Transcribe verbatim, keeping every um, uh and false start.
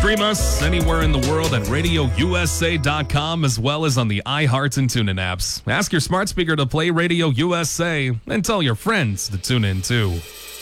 Stream us anywhere in the world at radio u s a dot com, as well as on the iHeart and TuneIn apps. Ask your smart speaker to play Radio U S A and tell your friends to tune in too.